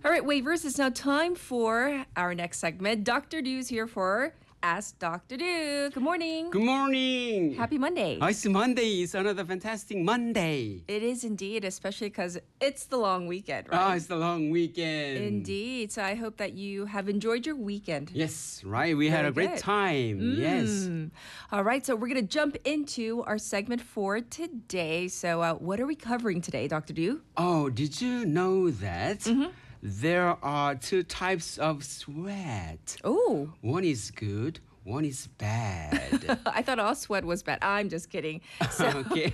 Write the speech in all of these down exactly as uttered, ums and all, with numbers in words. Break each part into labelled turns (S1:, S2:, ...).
S1: All right, Wavers, it's now time for our next segment. Doctor Do's here for Ask Doctor Do. Good morning.
S2: Good morning.
S1: Happy Monday.
S2: Oh, it's Monday. It's another fantastic Monday.
S1: It is indeed, especially because it's the long weekend,
S2: Oh,
S1: right?
S2: it's the long weekend.
S1: Indeed. So I hope that you have enjoyed your weekend.
S2: Yes, right. We had
S1: Very
S2: a great
S1: good.
S2: time. Yes.
S1: Mm. All right, so we're going to jump into our segment for today. So uh, what are we covering today, Doctor Do?
S2: Oh, did you know that
S1: Mm-hmm.
S2: there are two types of sweat?
S1: Oh,
S2: One is good, one is bad.
S1: I thought all sweat was bad. I'm just kidding. So,
S2: Okay.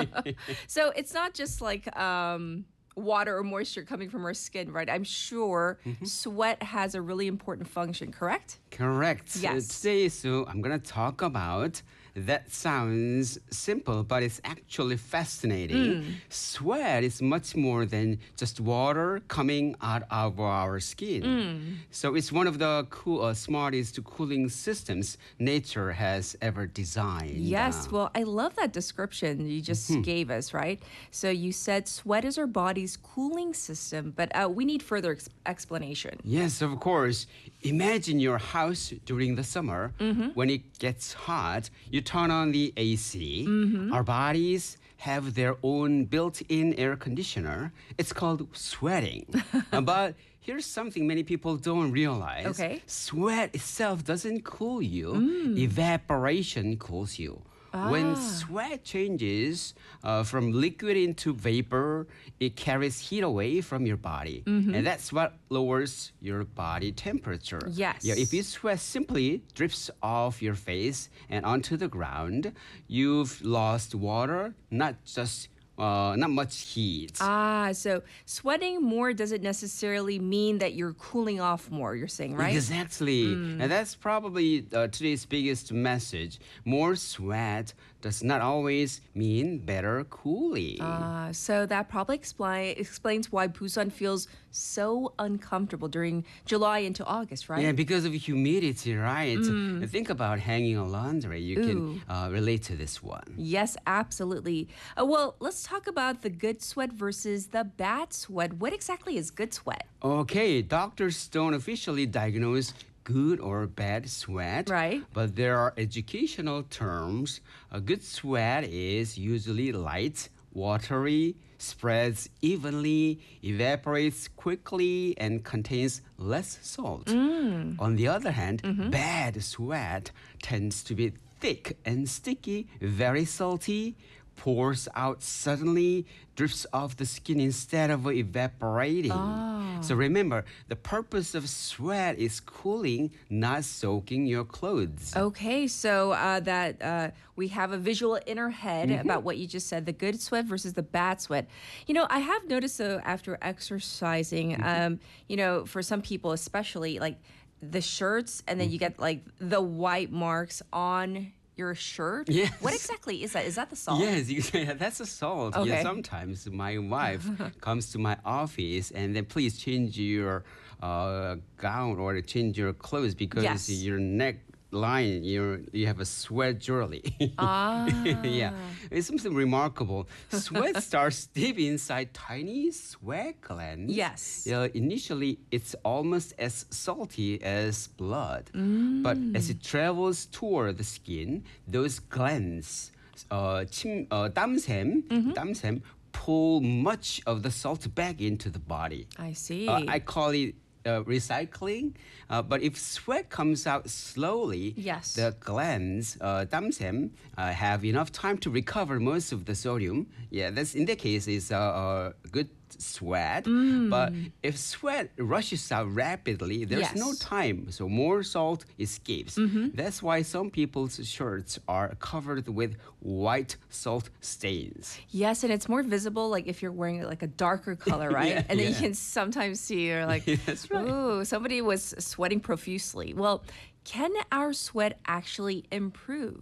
S1: so it's not just like um, water or moisture coming from our skin, right? I'm sure
S2: Mm-hmm.
S1: sweat has a really important function, correct?
S2: Correct.
S1: Yes.
S2: Uh, today, so I'm going to talk about that sounds simple, but it's actually fascinating.
S1: Mm.
S2: Sweat is much more than just water coming out of our skin.
S1: Mm.
S2: So it's one of the cool, uh, smartest cooling systems nature has ever designed.
S1: Yes,
S2: Uh,
S1: well, I love that description you just
S2: Mm-hmm.
S1: gave us, right? So you said sweat is our body's cooling system, but uh, we need further ex- explanation.
S2: Yes, of course. Imagine your house during the summer.
S1: Mm-hmm.
S2: When it gets hot, you turn on the A C.
S1: Mm-hmm.
S2: Our bodies have their own built-in air conditioner. It's called sweating. Uh, but here's something many people don't realize.
S1: Okay.
S2: Sweat itself doesn't cool you.
S1: Mm.
S2: Evaporation cools you. When
S1: Ah.
S2: sweat changes uh, from liquid into vapor, it carries heat away from your body. And that's what lowers your body temperature.
S1: Yes.
S2: Yeah, if you sweat simply drips off your face and onto the ground, you've lost water, not just uh, not much heat.
S1: Ah, so sweating more doesn't necessarily mean that you're cooling off more, you're saying, right?
S2: Exactly. And that's probably uh, today's biggest message. More sweat does not always mean better cooling.
S1: Uh, so that probably expli- explains why Busan feels so uncomfortable during July into August, right?
S2: Yeah, because of humidity, right? Think about hanging a laundry. You
S1: Ooh.
S2: can uh, relate to this one.
S1: Yes, absolutely. Uh, well, let's talk about the good sweat versus the bad sweat. What exactly is good sweat?
S2: Okay, doctors don't officially diagnose good or bad sweat.
S1: Right.
S2: But there are educational terms. A good sweat is usually light, watery, spreads evenly, evaporates quickly, and contains less salt. On the other hand, bad sweat tends to be thick and sticky, very salty, pours out suddenly, drips off the skin instead of evaporating. So remember, the purpose of sweat is cooling, not soaking your clothes.
S1: Okay, so uh, that uh, we have a visual in our head about what you just said, the good sweat versus the bad sweat. You know, I have noticed though after exercising, um, you know, for some people especially, like the shirts, and then you get like the white marks on your shirt.
S2: Yes.
S1: What exactly is that? Is that the salt?
S2: Yes, you say that's a salt.
S1: Okay.
S2: Yeah, sometimes my wife comes to my office and then please change your uh, gown or change your clothes because
S1: Yes.
S2: your neck line you you have a sweat jewelry.
S1: Ah.
S2: Yeah, it's something remarkable. Sweat starts deep inside tiny sweat glands.
S1: Yes.
S2: Yeah, initially it's almost as salty as blood,
S1: Mm.
S2: but as it travels toward the skin, those glands, uh, 침, uh, 땀샘,
S1: Mm-hmm.
S2: 땀샘, pull much of the salt back into the body.
S1: I see.
S2: Uh, I call it uh, recycling. Uh, but if sweat comes out slowly,
S1: Yes.
S2: the glands, uh, 땀샘, uh, have enough time to recover most of the sodium. Yeah, that's in that case is uh, a good sweat. But if sweat rushes out rapidly, there's no
S1: Yes.
S2: time, so more salt escapes. That's why some people's shirts are covered with white salt stains.
S1: Yes, and it's more visible like if you're wearing like a darker color, right?
S2: Yeah,
S1: and then you
S2: yeah.
S1: can sometimes see you're like,
S2: That's right.
S1: ooh, somebody was sweating profusely. Well, can our sweat actually improve?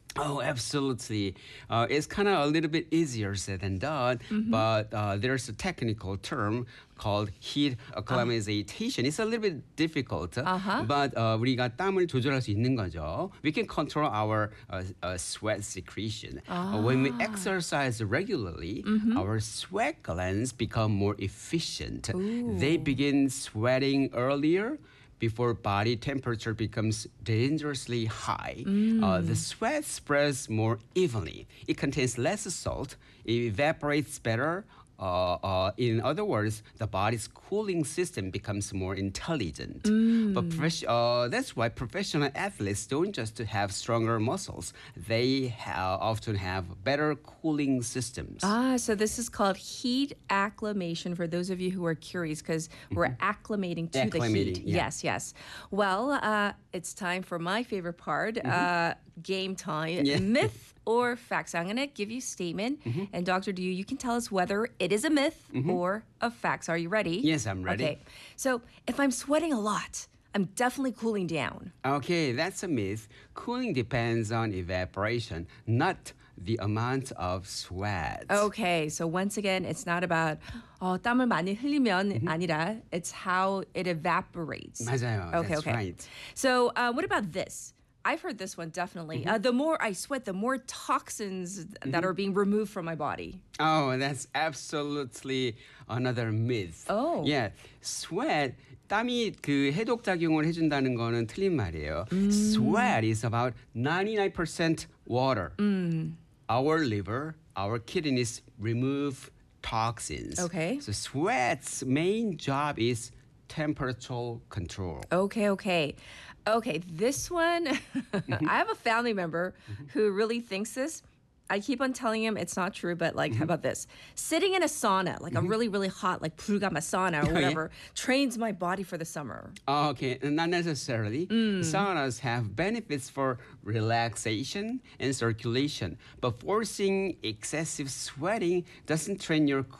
S2: Oh, absolutely. Uh, it's kind of a little bit easier said than done, but uh, there's a technical term called heat acclimatization. It's a little bit difficult,
S1: Uh-huh.
S2: but uh, 우리가 땀을 조절할 수 있는 거죠. We can control our uh, uh, sweat secretion. Uh, when we exercise regularly, our sweat glands become more efficient. They begin sweating earlier before body temperature becomes dangerously high. Uh, the sweat spreads more evenly. It contains less salt. It evaporates better. Uh, uh, in other words, the body's cooling system becomes more intelligent. But profes- uh, that's why professional athletes don't just have stronger muscles. They ha- often have better cooling systems.
S1: Ah, so this is called heat acclimation for those of you who are curious because we're acclimating to the
S2: Acclimating,
S1: heat.
S2: yeah.
S1: Yes, yes. Well, uh, it's time for my favorite part, uh, game time.
S2: Yeah.
S1: Myth or facts. I'm going to give you a statement, and Doctor Du, you can tell us whether it is a myth or a fact. Are you ready?
S2: Yes, I'm ready.
S1: Okay. So if I'm sweating a lot, I'm definitely cooling down.
S2: Okay, that's a myth. Cooling depends on evaporation, not the amount of sweat.
S1: Okay, so once again, it's not about 어, 땀을 많이 흘리면 아니라 it's how it evaporates.
S2: 맞아요.
S1: Okay,
S2: That's
S1: okay.
S2: right.
S1: So uh, what about this? I've heard this one definitely. Uh, the more I sweat, the more toxins that are being removed from my body.
S2: Oh, that's absolutely another myth.
S1: Oh.
S2: Yeah, sweat. 땀이 그 해독 작용을 해준다는 거는 틀린 말이에요. Sweat is about ninety-nine percent water. Our liver, our kidneys remove toxins.
S1: Okay.
S2: So sweat's main job is temperature control.
S1: Okay, okay. Okay, this one, I have a family member who really thinks this. I keep on telling him it's not true, but like, how about this? Sitting in a sauna, like a really, really hot, like purgama sauna or
S2: yeah.
S1: whatever, trains my body for the summer.
S2: Oh, okay, not necessarily. Saunas have benefits for relaxation and circulation, but forcing excessive sweating doesn't train your